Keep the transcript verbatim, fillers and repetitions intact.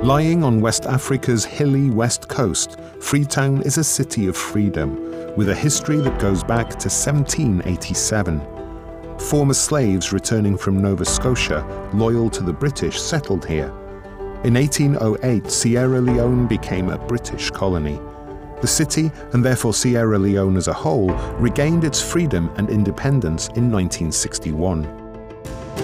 Lying on West Africa's hilly west coast, Freetown is a city of freedom, with a history that goes back to seventeen eighty-seven. Former slaves returning from Nova Scotia, loyal to the British, settled here. In eighteen oh eight, Sierra Leone became a British colony. The city, and therefore Sierra Leone as a whole, regained its freedom and independence in nineteen sixty-one.